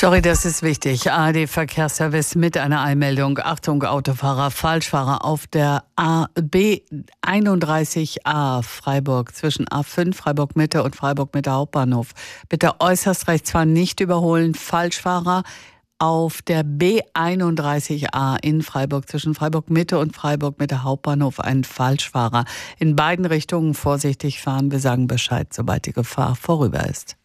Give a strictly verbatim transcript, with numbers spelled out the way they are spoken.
Sorry, das ist wichtig. A R D-Verkehrsservice mit einer Eilmeldung. Achtung, Autofahrer, Falschfahrer auf der A B einunddreißig A Freiburg zwischen A fünf Freiburg Mitte und Freiburg Mitte Hauptbahnhof. Bitte äußerst rechts fahren, nicht überholen. Falschfahrer auf der B einunddreißig A in Freiburg zwischen Freiburg Mitte und Freiburg Mitte Hauptbahnhof ein Falschfahrer. In beiden Richtungen vorsichtig fahren. Wir sagen Bescheid, sobald die Gefahr vorüber ist.